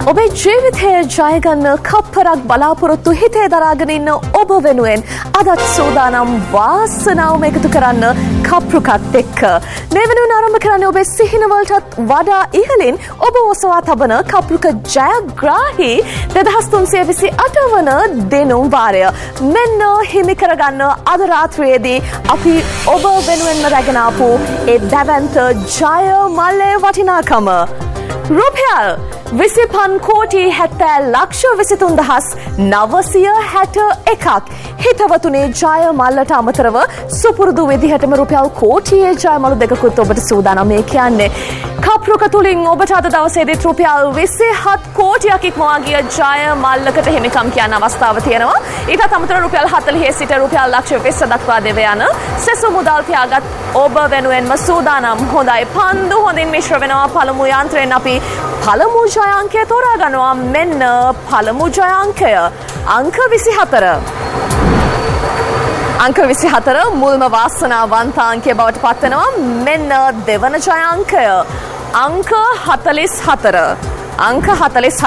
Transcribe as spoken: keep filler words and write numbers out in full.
ඔබේ ජීවිතයේ ජය ගන්න කප්පරක් බලාපොරොත්තු හිතේ දරාගෙන ඉන්න ඔබ වෙනුවෙන් අදත් සූදානම් වාසනාවම එකතු කරන්න කප්පරුකත් එක්ක. මේ වෙනුවෙන් ආරම්භ කරන්නේ ඔබේ සිහිනවලටත් වඩා ඉහළින් ඔබ ඔසවා තබන කප්පරුක ජයග්‍රාහී දෙදහස් තුන්සිය විසි අට වන දෙනුම් වාරය. මෙන්න හිමි කරගන්න අද රාත්‍රියේදී අපි ඔබ වෙනුවෙන්ම රැගෙන ආපු ඒ දැවැන්ත ජය මල්ලේ වටිනාකම. රුපියල් විසිපන් කෝටි හැත්තෑ ලක්ෂ විසිතුන් දහස් නවසිය හැට එකක්. හිතවතුනේ ජය මල්ලට අමතරව සුපුරුදු විදිහටම රුපියල් කෝටියේ ජය මලු දෙකකුත් ඔබට සූදානම්. මේ කියන්නේ කප්පරුක තුලින් ඔබට අද දවසේදීත් රුපියල් විසිහත් කෝටියක් ඉක්මවා ගිය ජය මල්ලකට හිමිකම් කියන අවස්ථාව තියෙනවා. ඊටත් අමතරව රුපියල් හතළිහේ සිට රුපියල් ලක්ෂ විස්ස දක්වා දෙව යන සෙසු මුදල් තියාගත් ඔබ වෙනුවෙන්ම සූදානම්. හොඳයි, පන්දු හොඳින් මිශ්‍ර වෙනවා. පළමු යන්ත්‍රයෙන් අපි පළමු ජය අංකය තෝරා ගන්නවා. මෙන්න පළමු ජය අංකය අංක විසිහතර. අංක විසිහතර මුල්ම වාසනාවන්ත අංකය බවට පත් වෙනවා. මෙන්න දෙවන ජය අංකය අංක හතළිස් හතර. අංක හතළිස්